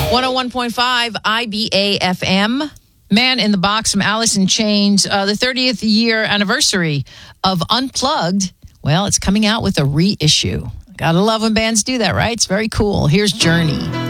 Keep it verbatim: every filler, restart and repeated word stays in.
one oh one point five I B A F M. Man in the Box from Alice in Chains. Uh, the thirtieth year anniversary of Unplugged. Well, it's coming out with a reissue. Gotta love when bands do that, right? It's very cool. Here's Journey.